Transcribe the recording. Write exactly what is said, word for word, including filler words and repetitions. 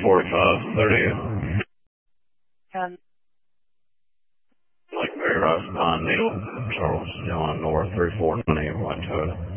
forty-five, thirty. ten. Like Mary Rise Pine Needle, Charles John North, three four nine, White Toyota.